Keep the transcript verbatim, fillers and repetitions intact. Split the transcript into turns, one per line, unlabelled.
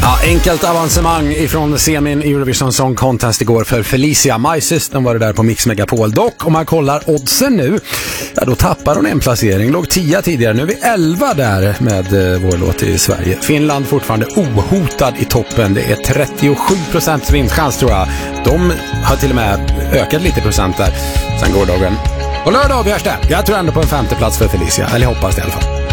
Ja, enkelt avancemang ifrån semin Eurovision Song Contest igår för Felicia. My System var det där på Mix Megapol. Dock, om man kollar oddsen nu, ja, då tappar hon en placering. Låg tio tidigare, nu är vi elva där med eh, vår låt i Sverige. Finland fortfarande ohotad i toppen. Det är trettiosju procent vinstchans tror jag. De har till och med ökat lite procent där sen gårdagen. Och lördag avgörs det. Jag tror ändå på en femte plats för Felicia, eller jag hoppas det i alla fall.